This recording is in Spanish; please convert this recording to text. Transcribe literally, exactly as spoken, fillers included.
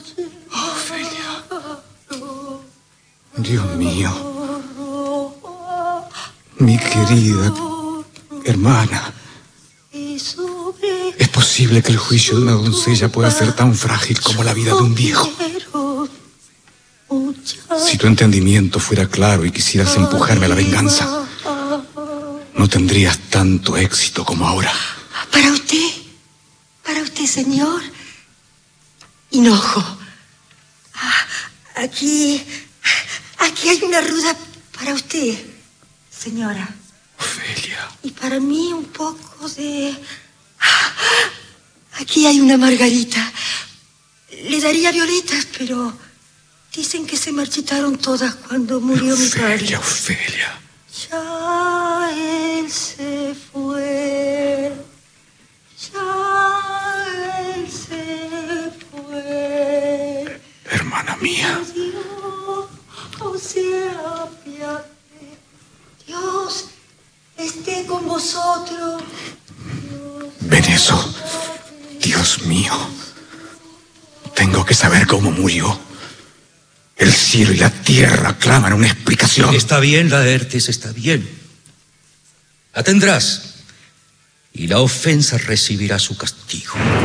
Ofelia. Dios mío. Mi querida hermana. ¿Es posible que el juicio de una doncella pueda ser tan frágil como la vida de un viejo? Si tu entendimiento fuera claro y quisieras empujarme a la venganza, no tendrías tanto éxito como ahora. Para usted, para usted, señor. Hinojo. Aquí, aquí hay una ruda para usted, señora. Ofelia. Y para mí un poco de... Aquí hay una margarita. Le daría violetas, pero dicen que se marchitaron todas cuando murió Ofelia, mi padre. Ofelia. Ya él se fue. Ya él se fue. Hermana mía. Dios, sea apiade. Dios esté con vosotros. Venezo, Dios mío. Tengo que saber cómo murió. El cielo y la tierra claman una explicación. Está bien, Laertes, está bien. La tendrás. Y la ofensa recibirá su castigo.